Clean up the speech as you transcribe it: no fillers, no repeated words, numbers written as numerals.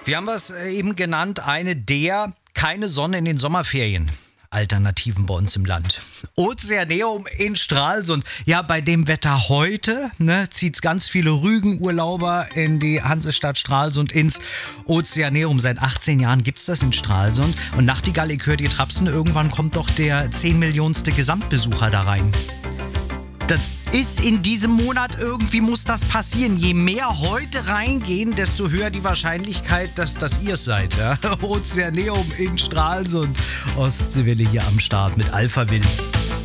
Wir haben es eben genannt, eine der keine Sonne in den Sommerferien Alternativen bei uns im Land. Ozeaneum in Stralsund. Ja, bei dem Wetter heute zieht es ganz viele Rügenurlauber in die Hansestadt Stralsund ins Ozeaneum. Seit 18 Jahren gibt es das in Stralsund. Und Nachtigall, ich höre die Trapsen, irgendwann kommt doch der 10 Millionste Gesamtbesucher da rein. Das ist in diesem Monat, irgendwie muss das passieren. Je mehr heute reingehen, desto höher die Wahrscheinlichkeit, dass ihr es seid. Ja? Ozeaneum in Stralsund. Ostseewelle hier am Start mit Alpha Will.